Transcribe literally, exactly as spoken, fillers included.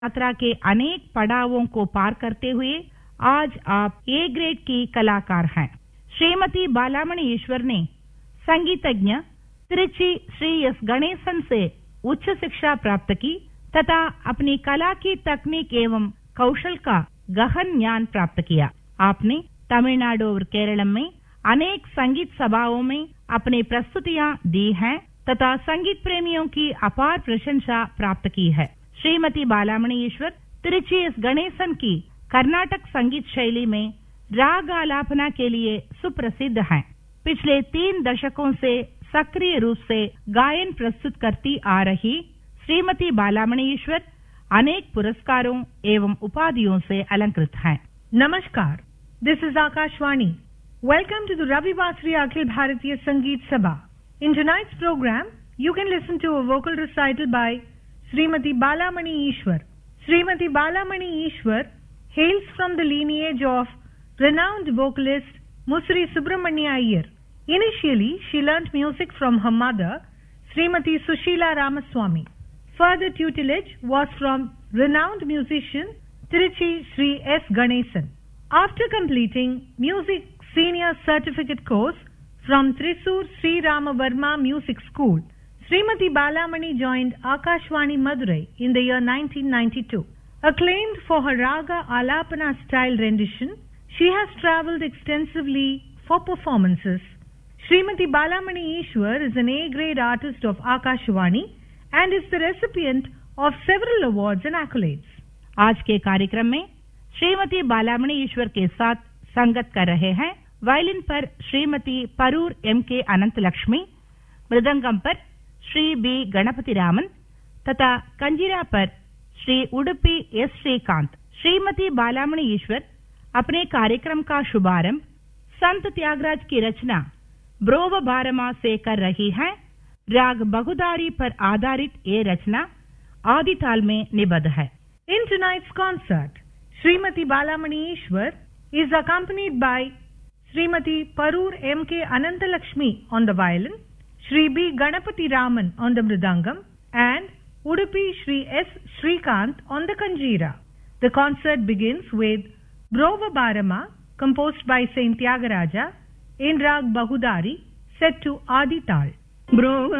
यात्रा के अनेक पड़ावों को पार करते हुए आज आप ए ग्रेड की कलाकार हैं। श्रीमती बालामणि ईश्वर ने संगीतज्ञ तिरुचि श्री एस गणेशन से उच्च शिक्षा प्राप्त की तथा अपनी कला की तकनीक एवं कौशल का गहन ज्ञान प्राप्त किया। आपने तमिलनाडु और केरल में अनेक संगीत सभाओं में अपनी प्रस्तुतियां दी हैं तथा संगीत प्रेमियों की अपार प्रशंसा प्राप्त की है। श्रीमती बालामणि ईश्वर तिरुचि एस गणेशन की कर्नाटक संगीत शैली में राग आलापना के लिए सुप्रसिद्ध हैं। पिछले तीन दशकों से सक्रिय रूप से गायन प्रस्तुत करती आ रही श्रीमती बालामणि ईश्वर अनेक पुरस्कारों एवं उपाधियों से अलंकृत हैं। नमस्कार, this is Akashvani. Welcome to the Ravi Vasri Akhil Bharatiya Sangeet Sabha. In tonight's program, you can listen to a vocal recital by Srimati Balamani Ishwar. Srimati Balamani Ishwar hails from the lineage of renowned vocalist Musri Subramanya Iyer. Initially, she learnt music from her mother, Srimati Sushila Ramaswamy. Further tutelage was from renowned musician Tiruchi Sri S. Ganesan. After completing music senior certificate course from Thrissur Sri Ramavarma Music School, Srimati Balamani joined Akashwani Madurai in the year nineteen ninety-two. Acclaimed for her Raga Alapana style rendition, she has travelled extensively for performances. Srimati Balamani Ishwar is an A-grade artist of Akashwani and is the recipient of several awards and accolades. आज के कार्यक्रम में श्रीमती बालामणि ईश्वर के साथ संगत कर रहे हैं वायलिन पर श्रीमती परूर एम के अनंत लक्ष्मी, मृदंगम पर श्री बी गणपति रामन तथा कंजीरा पर श्री उडुपी एस श्रीकांत। श्रीमती बालामणि ईश्वर अपने कार्यक्रम का शुभारंभ संत त्यागराज की रचना ब्रोव बारमा से कर रही हैं। राग बहुदारी पर आधारित ये रचना आदि ताल में निबद्ध है। In tonight's concert, Srimati Balamani Ishwar is accompanied by Srimati Parur M K Anantalakshmi on the violin, Shri B Ganapati Raman on the mridangam, and Udupi Shri S Shrikant on the kanjira. The concert begins with Brova Barama, composed by Saint Tyagaraja, in Rag Bahudari, set to Adi Tal. Brova